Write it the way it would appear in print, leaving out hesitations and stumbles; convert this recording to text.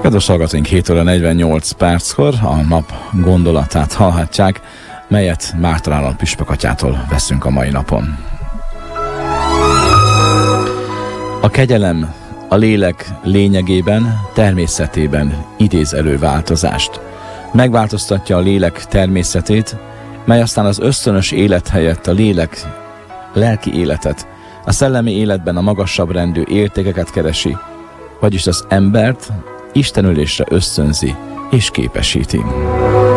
Kedves hallgatóink, 7 óra 48 perckor a nap gondolatát hallhatják, melyet Márton Áron Püspök atyától veszünk a mai napon. A kegyelem a lélek lényegében, természetében idéz elő változást. Megváltoztatja a lélek természetét, mely aztán az ösztönös élet helyett a lelki életet, a szellemi életben a magasabb rendű értékeket keresi, vagyis az embert istenülésre ösztönzi és képesíti.